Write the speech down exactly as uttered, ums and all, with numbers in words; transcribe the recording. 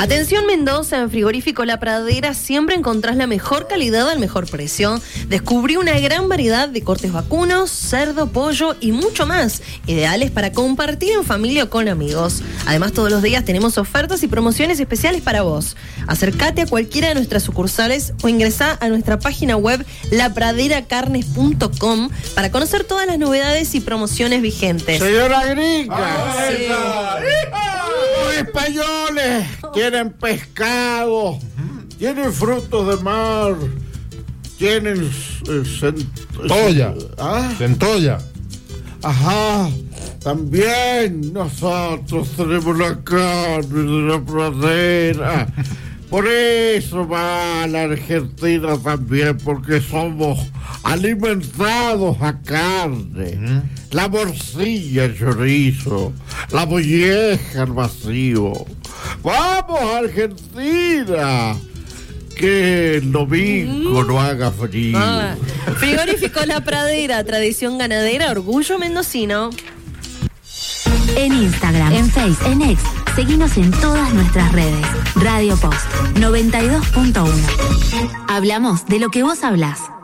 Atención Mendoza, en Frigorífico La Pradera siempre encontrás la mejor calidad al mejor precio. Descubrí una gran variedad de cortes vacunos, cerdo, pollo y mucho más, ideales para compartir en familia o con amigos. Además, todos los días tenemos ofertas y promociones especiales para vos. Acércate a cualquiera de nuestras sucursales o ingresá a nuestra página web la pradera carnes punto com para conocer todas las novedades y promociones vigentes. Señora Gringa, Ah, sí. los españoles tienen pescado, tienen frutos de mar, tienen eh, cent- Toya. ¿Ah? Centolla. Ajá, también nosotros tenemos la carne de la pradera. Por eso va a la Argentina también, porque somos alimentados a carne. Mm. La morcilla, el chorizo, la molleja, el vacío. ¡Vamos a Argentina! Que el domingo no haga frío. Ah, Frigorífico La Pradera, tradición ganadera, orgullo mendocino. En Instagram, en Face, en X, seguinos en todas nuestras redes. Radio Post noventa y dos punto uno. Hablamos de lo que vos hablás.